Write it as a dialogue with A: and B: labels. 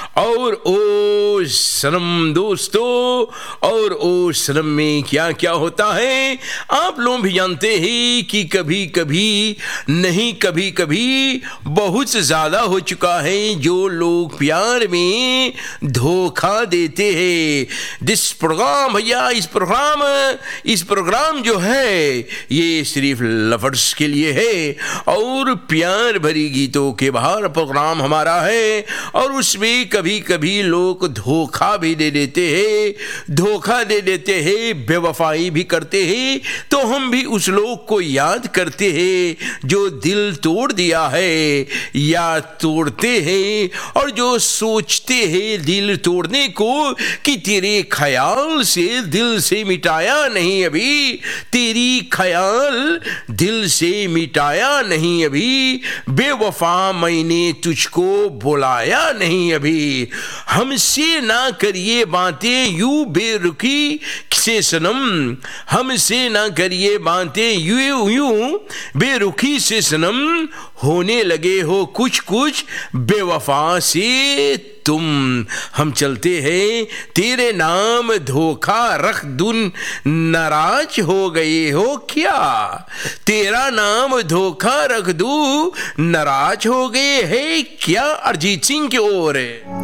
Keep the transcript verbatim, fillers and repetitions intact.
A: और ओ सनम दोस्तों, और ओ सनम में क्या क्या होता है आप लोग भी जानते हैं कि कभी कभी नहीं कभी कभी बहुत ज़्यादा हो चुका है जो लोग प्यार में धोखा देते हैं। दिस प्रोग्राम भैया, इस प्रोग्राम इस प्रोग्राम जो है ये सिर्फ लवर्स के लिए है और प्यार भरी गीतों के बाहर प्रोग्राम हमारा है। और उसमें कभी कभी लोग धोखा भी दे देते हैं धोखा दे देते हैं बेवफाई भी करते हैं। तो हम भी उस लोग को याद करते हैं जो दिल तोड़ दिया है या तोड़ते हैं, और जो सोचते हैं दिल तोड़ने को कि तेरे ख्याल से दिल से मिटाया नहीं अभी, तेरी ख्याल दिल से मिटाया नहीं अभी, बेवफा मैंने तुझको बुलाया नहीं अभी। हमसे ना करिए बातें यूं बेरुखी से सनम, हमसे ना करिए बातें यूं यूं बेरुखी से सनम, होने लगे हो कुछ कुछ बेवफा से तुम। हम चलते हैं तेरे नाम धोखा रख दूं, नाराज हो गए हो क्या, तेरा नाम धोखा रख दूं नाराज हो गए हैं क्या। अरिजीत सिंह की ओर